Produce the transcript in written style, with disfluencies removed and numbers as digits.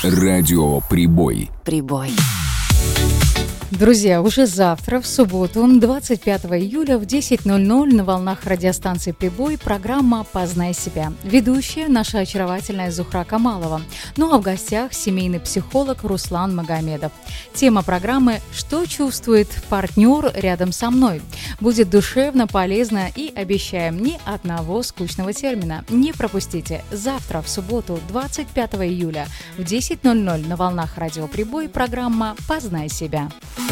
Радио Прибой. Прибой. Друзья, уже завтра, в субботу, 25 июля в 10:00 на волнах радиостанции «Прибой» программа «Познай себя». Ведущая наша очаровательная Зухра Камалова. Ну а в гостях семейный психолог Руслан Магомедов. Тема программы «Что чувствует партнер рядом со мной?» Будет душевно, полезно и обещаем ни одного скучного термина. Не пропустите. Завтра, в субботу, 25 июля в 10:00 на волнах радио «Прибой» программа «Познай себя».